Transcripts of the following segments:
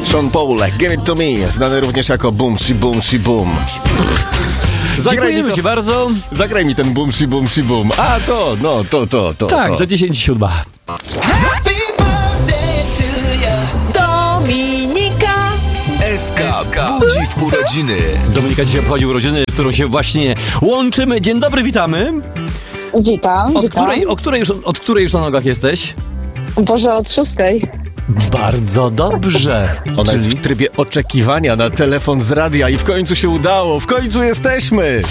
Sean Paul, Give It To Me, znany również jako Boom Shi Boom Shi Boom. Dziękujemy ci bardzo. Zagraj mi ten Boom Shi Boom Shi Boom. A to. Tak, za 10:07. Dominika SK budzi w urodziny. Dominika dzisiaj obchodzi urodziny, z którą się właśnie łączymy. Dzień dobry, witamy. Witam. Od której już na nogach jesteś? Boże, od 6. Bardzo dobrze. Ona jest w trybie oczekiwania na telefon z radia i w końcu się udało. W końcu jesteśmy.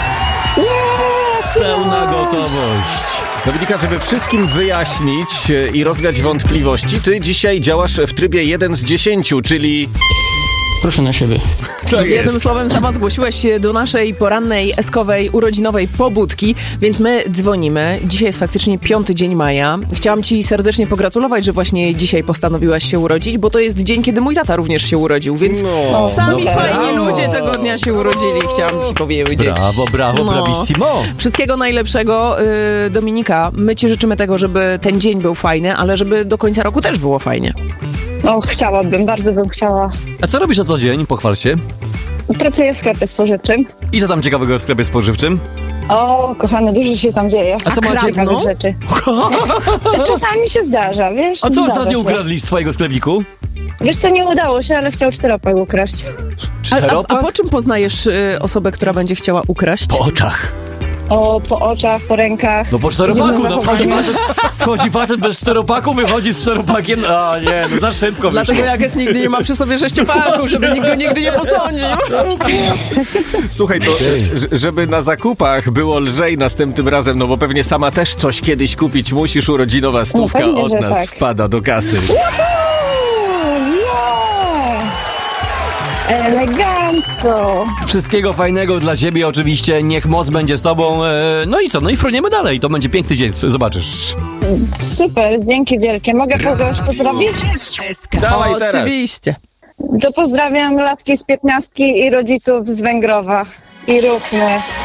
Pełna gotowość. Dominika, żeby wszystkim wyjaśnić i rozwiać wątpliwości, ty dzisiaj działasz w trybie 1 z 10, czyli... Proszę na siebie. Tak Jednym jest. słowem sama zgłosiłeś się do naszej porannej, eskowej, urodzinowej pobudki, więc my dzwonimy. Dzisiaj jest faktycznie 5 dzień maja. Chciałam ci serdecznie pogratulować, że właśnie dzisiaj postanowiłaś się urodzić, bo to jest dzień, kiedy mój tata również się urodził, więc sami fajni ludzie tego dnia się urodzili, chciałam ci powiedzieć. Brawo, bravissimo. Wszystkiego najlepszego, Dominika. My ci życzymy tego, żeby ten dzień był fajny, ale żeby do końca roku też było fajnie. No, chciałabym, bardzo bym chciała. A co robisz na co dzień? Pochwal się. Pracuję w sklepie spożywczym. I co tam ciekawego w sklepie spożywczym? O, kochany, dużo się tam dzieje. A co macie? Ciekawych rzeczy. Czasami się zdarza, wiesz? A co Zdarza ostatnio się. ukradli z twojego sklepiku? Wiesz co, nie udało się, ale chciał 4-pak ukraść. A po czym poznajesz osobę, która będzie chciała ukraść? Po oczach. O, po oczach, po rękach. No po czteropaku, Dziwne zachowanie. wchodzi facet bez czteropaku, wychodzi z czteropakiem, a nie, no za szybko Dlatego wyszło. Jages nigdy nie ma przy sobie 6-paku, żeby nikt go nigdy nie posądził. Słuchaj, to żeby na zakupach było lżej następnym razem, no bo pewnie sama też coś kiedyś kupić musisz, urodzinowa stówka pewnie, od że nas tak. wpada do kasy. Elegancko. Wszystkiego fajnego dla ciebie oczywiście, niech moc będzie z tobą. No i co, no i froniemy dalej, to będzie piękny dzień, zobaczysz. Super, dzięki wielkie. Mogę kogoś pozdrowić? Dawaj teraz. Oczywiście. To pozdrawiam latki z 15 i rodziców z Węgrowa. I róbmy.